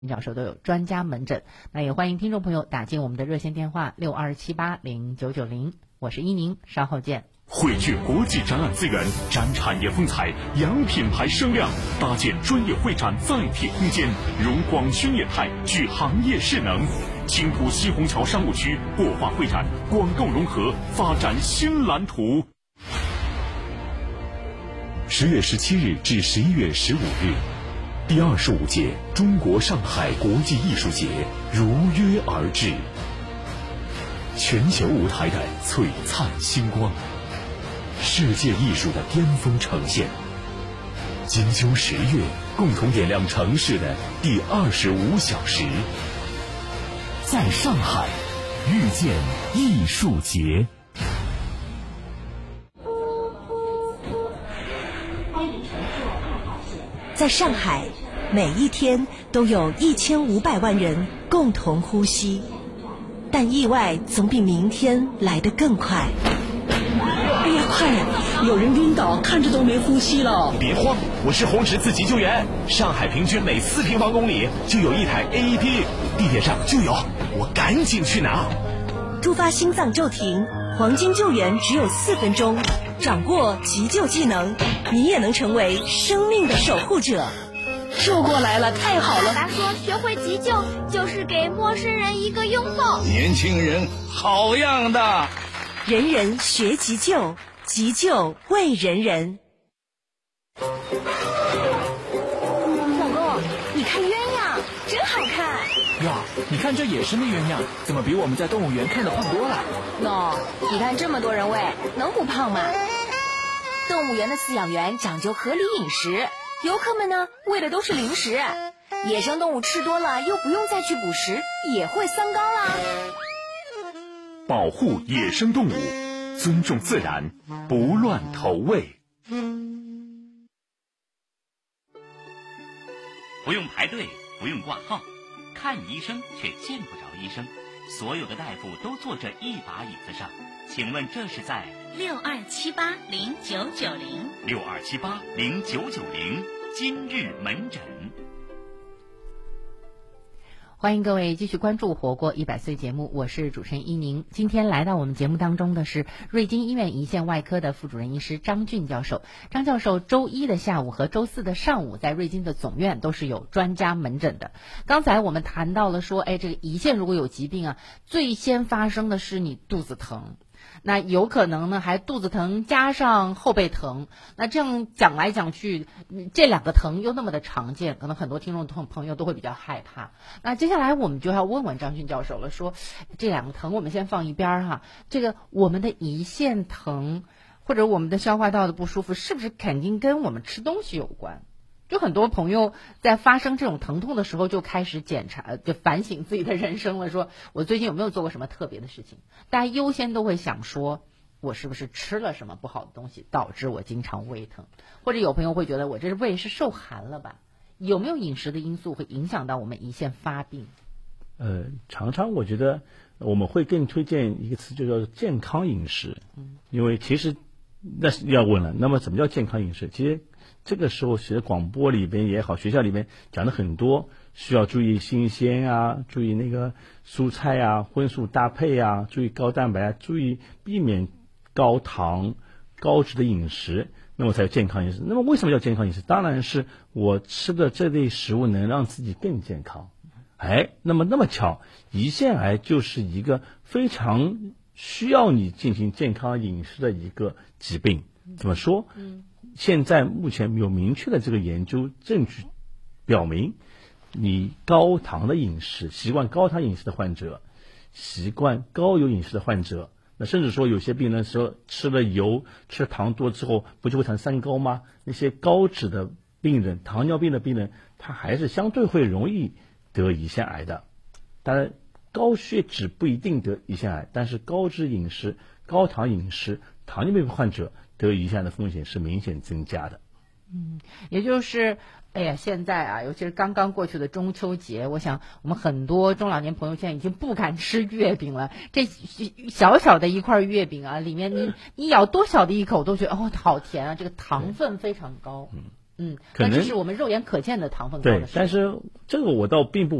教授都有专家门诊。那也欢迎听众朋友打进我们的热线电话62780990，我是依宁，稍后见。 汇聚国际展览资源，展产业风采，扬品牌声量，搭建专业会展载体空间，融广勋业态，聚行业势能。青浦西虹桥商务区国画会展，广构融合，发展新蓝图。10月17日至11月15日，第25届中国上海国际艺术节如约而至，全球舞台的璀璨星光，世界艺术的巅峰呈现。金秋10月，共同点亮城市的第25小时，在上海遇见艺术节。 在上海，每一天都有1500万人共同呼吸，但意外总比明天来得更快。 哎呀，快呀！有人晕倒，看着都没呼吸了。 别慌，我是红十字急救员。上海平均每4平方公里就有一台 AED， 地铁上就有，我赶紧去拿。 突发心脏骤停，黄金救援只有4分钟，掌握急救技能，你也能成为生命的守护者。 救过来了，太好了！ 爸爸说，学会急救就是给陌生人一个拥抱。 年轻人好样的！ 人人学急救，急救为人人。 老公，你看鸳鸯，真好看。 呀，你看这也是蜜鸳鸯，怎么比我们在动物园看的胖多了？ 喏，你看这么多人喂，能不胖吗？动物园的饲养员讲究合理饮食，游客们呢喂的都是零食，野生动物吃多了又不用再去捕食，也会三高啦。 保护野生动物，尊重自然，不乱投喂。 不用排队，不用挂号，看医生却见不着医生，所有的大夫都坐着一把椅子上，请问这是在 62780990，62780990 今日门诊。 欢迎各位继续关注《活过100岁》节目，我是主持人依宁。今天来到我们节目当中的是瑞金医院胰腺外科的副主任医师张俊教授。张教授周一的下午和周四的上午在瑞金的总院都是有专家门诊的。刚才我们谈到了说，这个胰腺如果有疾病啊，最先发生的是你肚子疼。那有可能呢还肚子疼加上后背疼，那这样讲来讲去，这两个疼又那么的常见，可能很多听众朋友都会比较害怕。那接下来我们就要问问张俊教授了，说这两个疼我们先放一边哈，这个我们的胰腺疼或者我们的消化道的不舒服，是不是肯定跟我们吃东西有关？就很多朋友在发生这种疼痛的时候就开始检查，就反省自己的人生了，说我最近有没有做过什么特别的事情。大家优先都会想说，我是不是吃了什么不好的东西导致我经常胃疼，或者有朋友会觉得我这胃是受寒了吧？有没有饮食的因素会影响到我们胰腺发病？ 常常我觉得我们会更推荐一个词，就叫健康饮食。因为其实那是要问了，那么什么叫健康饮食？其实这个时候其实广播里边也好，学校里面讲的很多，需要注意新鲜啊，注意那个蔬菜啊，荤素搭配啊，注意高蛋白啊，注意避免高糖高脂的饮食，那么才有健康饮食。那么为什么叫健康饮食？当然是我吃的这类食物能让自己更健康。那么巧，胰腺癌就是一个非常需要你进行健康饮食的一个疾病。怎么说？现在目前有明确的这个研究证据表明，你高糖的饮食，习惯高糖饮食的患者，习惯高油饮食的患者，那甚至说有些病人说吃了油吃糖多之后不就会产三高吗？那些高脂的病人，糖尿病的病人，他还是相对会容易得胰腺癌的。当然高血脂不一定得胰腺癌，但是高脂饮食高糖饮食糖尿病患者得胰腺癌的风险是明显增加的。 也就是现在啊，尤其是刚刚过去的中秋节，我想我们很多中老年朋友现在已经不敢吃月饼了。这小小的一块月饼啊，里面你咬多小的一口都觉得好甜啊，这个糖分非常高。 可能这是我们肉眼可见的糖分高的。 对，但是这个我倒并不